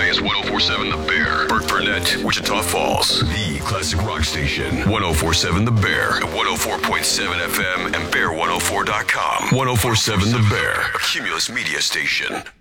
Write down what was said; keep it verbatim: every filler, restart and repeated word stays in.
is one oh four point seven The Bear. Burt Burnett, Wichita Falls. The classic rock station. one oh four point seven The Bear. At one oh four point seven F M and bear one oh four dot com. one oh four point seven The Bear. A Cumulus media station.